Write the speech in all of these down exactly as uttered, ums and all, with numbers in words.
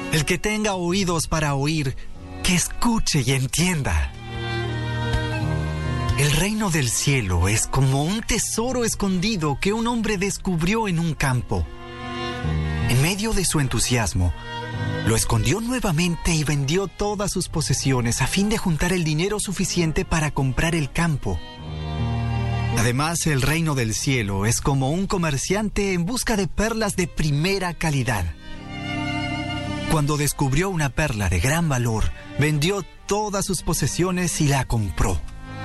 El que tenga oídos para oír, que escuche y entienda. El reino del cielo es como un tesoro escondido que un hombre descubrió en un campo. En medio de su entusiasmo, lo escondió nuevamente y vendió todas sus posesiones a fin de juntar el dinero suficiente para comprar el campo. Además, el reino del cielo es como un comerciante en busca de perlas de primera calidad. Cuando descubrió una perla de gran valor, vendió todas sus posesiones y la compró.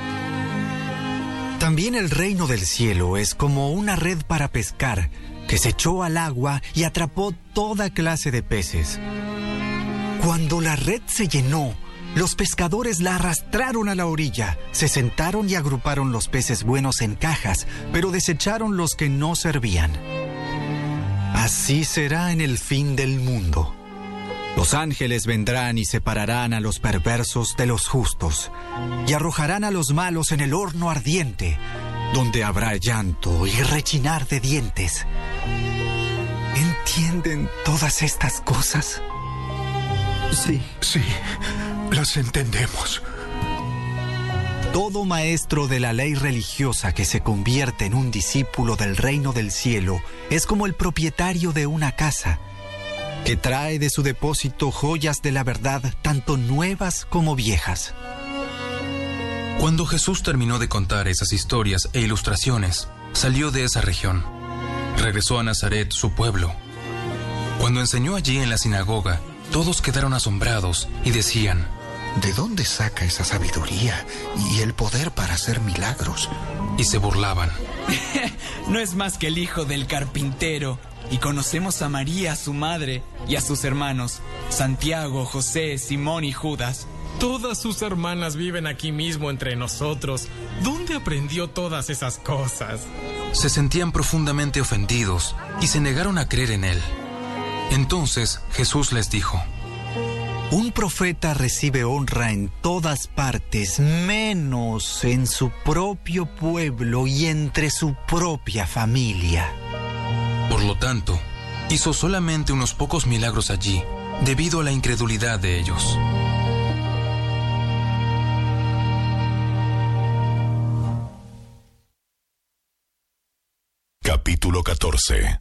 También el reino del cielo es como una red para pescar que se echó al agua y atrapó toda clase de peces. Cuando la red se llenó, los pescadores la arrastraron a la orilla, se sentaron y agruparon los peces buenos en cajas, pero desecharon los que no servían. Así será en el fin del mundo. Los ángeles vendrán y separarán a los perversos de los justos, y arrojarán a los malos en el horno ardiente, donde habrá llanto y rechinar de dientes. ¿Entienden todas estas cosas? Sí. Sí, las entendemos. Todo maestro de la ley religiosa que se convierte en un discípulo del reino del cielo es como el propietario de una casa, que trae de su depósito joyas de la verdad, tanto nuevas como viejas. Cuando Jesús terminó de contar esas historias e ilustraciones, salió de esa región. Regresó a Nazaret, su pueblo. Cuando enseñó allí en la sinagoga, todos quedaron asombrados y decían: ¿de dónde saca esa sabiduría y el poder para hacer milagros? Y se burlaban. No es más que el hijo del carpintero. Y conocemos a María, su madre, y a sus hermanos, Santiago, José, Simón y Judas. Todas sus hermanas viven aquí mismo entre nosotros. ¿Dónde aprendió todas esas cosas? Se sentían profundamente ofendidos y se negaron a creer en él. Entonces Jesús les dijo: un profeta recibe honra en todas partes, menos en su propio pueblo y entre su propia familia. Por lo tanto, hizo solamente unos pocos milagros allí, debido a la incredulidad de ellos. Capítulo catorce.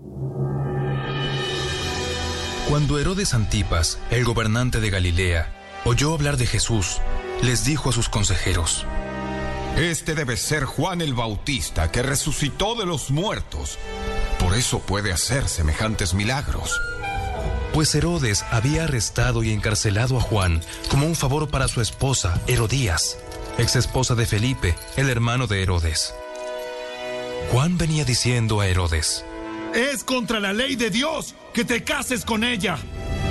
Cuando Herodes Antipas, el gobernante de Galilea, oyó hablar de Jesús, les dijo a sus consejeros: este debe ser Juan el Bautista, que resucitó de los muertos. Por eso puede hacer semejantes milagros. Pues Herodes había arrestado y encarcelado a Juan como un favor para su esposa, Herodías, ex esposa de Felipe, el hermano de Herodes. Juan venía diciendo a Herodes: es contra la ley de Dios que te cases con ella.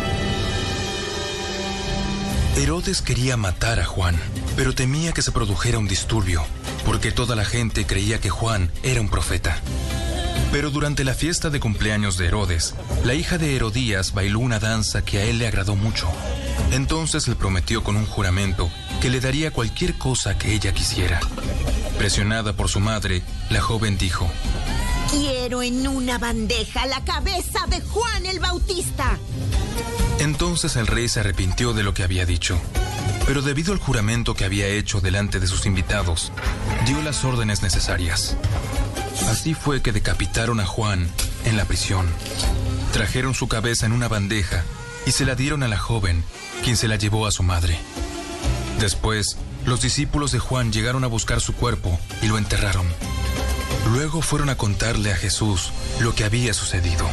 Herodes quería matar a Juan, pero temía que se produjera un disturbio, porque toda la gente creía que Juan era un profeta. Pero durante la fiesta de cumpleaños de Herodes, la hija de Herodías bailó una danza que a él le agradó mucho. Entonces le prometió con un juramento que le daría cualquier cosa que ella quisiera. Presionada por su madre, la joven dijo: quiero en una bandeja la cabeza de Juan el Bautista. Entonces el rey se arrepintió de lo que había dicho, pero debido al juramento que había hecho delante de sus invitados, dio las órdenes necesarias. Así fue que decapitaron a Juan en la prisión. Trajeron su cabeza en una bandeja y se la dieron a la joven, quien se la llevó a su madre. Después, los discípulos de Juan llegaron a buscar su cuerpo y lo enterraron. Luego fueron a contarle a Jesús lo que había sucedido.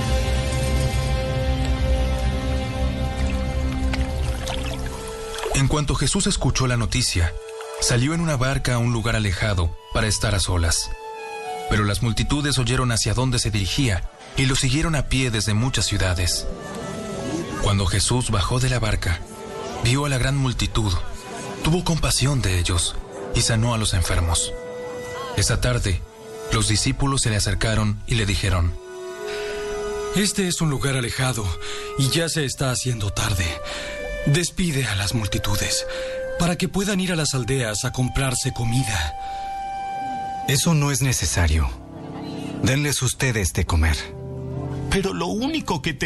En cuanto Jesús escuchó la noticia, salió en una barca a un lugar alejado para estar a solas. Pero las multitudes oyeron hacia dónde se dirigía y lo siguieron a pie desde muchas ciudades. Cuando Jesús bajó de la barca, vio a la gran multitud, tuvo compasión de ellos y sanó a los enfermos. Esa tarde, los discípulos se le acercaron y le dijeron: este es un lugar alejado y ya se está haciendo tarde. Despide a las multitudes para que puedan ir a las aldeas a comprarse comida. Eso no es necesario. Denles ustedes de comer. Pero lo único que